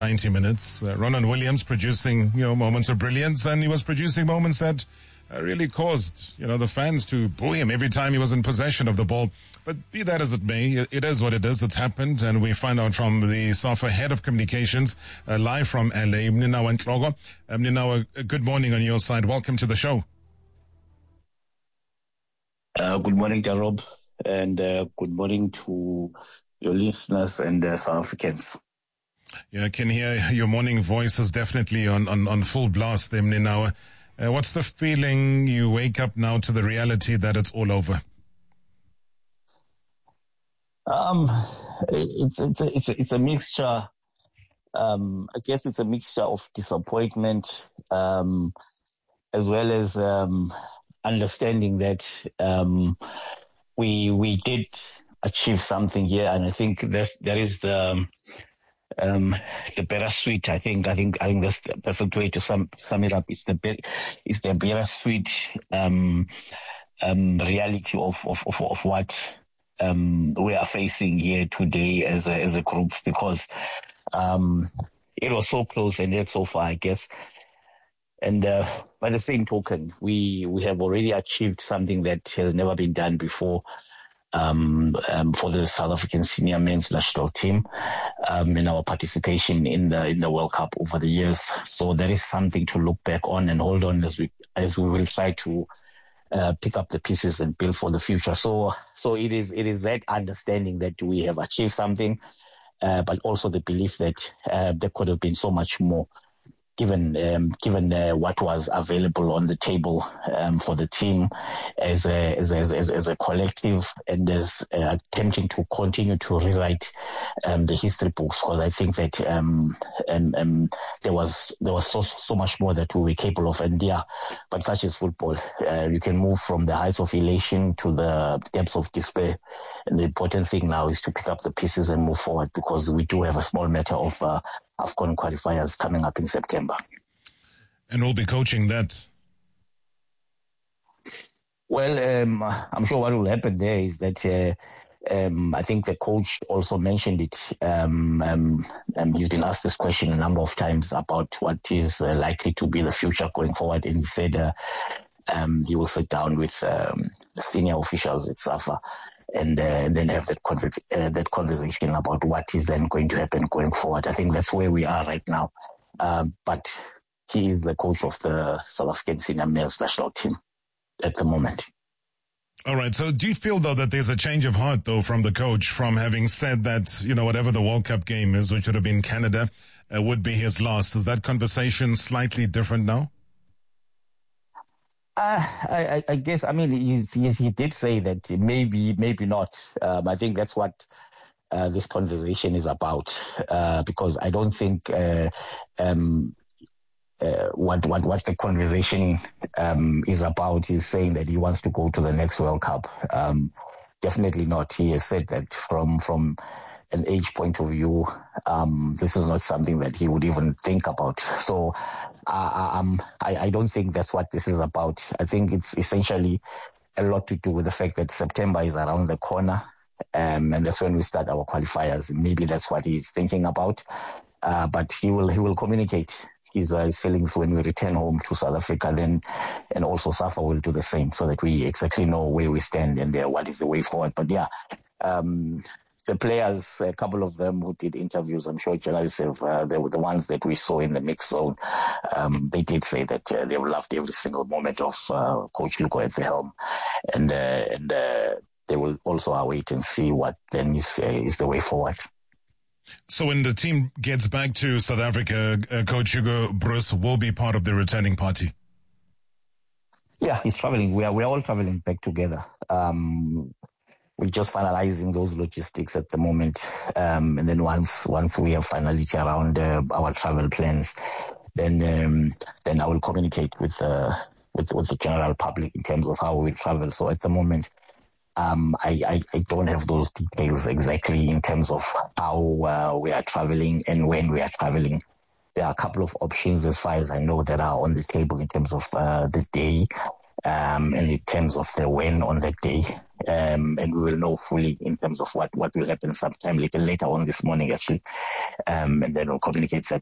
90 minutes. Ronan Williams producing, moments of brilliance, and he was producing moments that really caused, the fans to boo him every time he was in possession of the ball. But be that as it may, it is what it is. It's happened, and we find out from the SAFA head of communications, live from LA, Mninawa Ntlogo. Mninawa, good morning on your side. Welcome to the show. Good morning, Jarob, and good morning to your listeners and South Africans. Yeah, I can hear your morning voice is definitely on full blast there, Mninawa. What's the feeling you wake up now to the reality that it's all over? It's a mixture. I guess it's a mixture of disappointment, as well as understanding that we did achieve something here, and I think there is the bittersweet. I think that's the perfect way to sum it up. It's the bittersweet reality of what we are facing here today as a group, because it was so close and yet so far, I guess. And by the same token, we have already achieved something that has never been done before. For the South African senior men's national team, in our participation in the World Cup over the years. So there is something to look back on and hold on as we will try to pick up the pieces and build for the future. So it is that understanding that we have achieved something, but also the belief that there could have been so much more, given what was available on the table for the team as a collective, and as attempting to continue to rewrite the history books, because I think that there was so much more that we were capable of. And but such is football. You can move from the heights of elation to the depths of despair, and the important thing now is to pick up the pieces and move forward, because we do have a small matter of AFCON qualifiers coming up in September. And we'll be coaching that. Well, I'm sure what will happen there is that I think the coach also mentioned it. He's been asked this question a number of times about what is likely to be the future going forward, and he said he will sit down with the senior officials at SAFA and then have that conversation about what is then going to happen going forward. I think that's where we are right now. But he is the coach of the South African senior men's national team at the moment. All right. So do you feel, though, that there's a change of heart, though, from the coach, from having said that, whatever the World Cup game is, which would have been Canada, would be his last? Is that conversation slightly different now? I guess, he did say that maybe not. I think that's what this conversation is about, because I don't think what the conversation is about is saying that he wants to go to the next World Cup. Definitely not. He has said that from an age point of view, this is not something that he would even think about. So I don't think that's what this is about. I think it's essentially a lot to do with the fact that September is around the corner, and that's when we start our qualifiers. Maybe that's what he's thinking about. But he will communicate his feelings when we return home to South Africa, then, and also SAFA will do the same, so that we exactly know where we stand and what is the way forward. But the players, a couple of them who did interviews, I'm sure Jalal, they were the ones that we saw in the mix zone. They did say that they loved every single moment of Coach Luko at the helm, and they will also await and see what then is the way forward. So when the team gets back to South Africa, Coach Hugo Broos will be part of the returning party. Yeah, he's traveling. We are all traveling back together. We're just finalizing those logistics at the moment, and then once we have finality around our travel plans, then I will communicate with the general public in terms of how we travel. So at the moment, I don't have those details exactly in terms of how we are traveling and when we are traveling. There are a couple of options, as far as I know, that are on the table in terms of the day in terms of the when on that day. And we will know fully in terms of what will happen sometime later on this morning, actually. And then we'll communicate that